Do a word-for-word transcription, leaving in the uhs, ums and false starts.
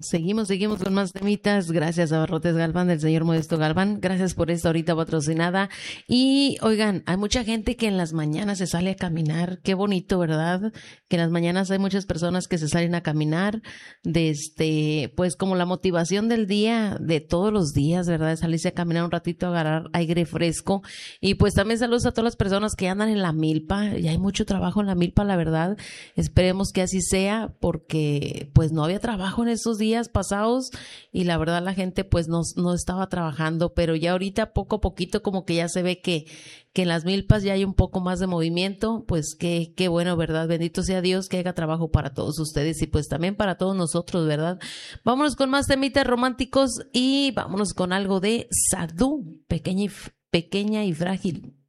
Seguimos, seguimos con más temitas. Gracias a Barrotes Galván, del señor Modesto Galván. Gracias por esta ahorita patrocinada. Y oigan, hay mucha gente que en las mañanas se sale a caminar. Qué bonito, ¿verdad? Que en las mañanas hay muchas personas que se salen a caminar. De este, pues como la motivación del día, de todos los días, ¿verdad? Salirse a caminar un ratito, a agarrar aire fresco. Y pues también saludos a todas las personas que andan en la milpa. Y hay mucho trabajo en la milpa, la verdad. Esperemos que así sea, porque pues no había trabajo en esos días pasados y la verdad la gente pues no, no estaba trabajando, pero ya ahorita poco a poquito como que ya se ve que, que en las milpas ya hay un poco más de movimiento, pues qué, qué bueno, ¿verdad? Bendito sea Dios que haya trabajo para todos ustedes y pues también para todos nosotros, ¿verdad? Vámonos con más temitas románticos y vámonos con algo de Sadhu, pequeña y, pequeña y frágil.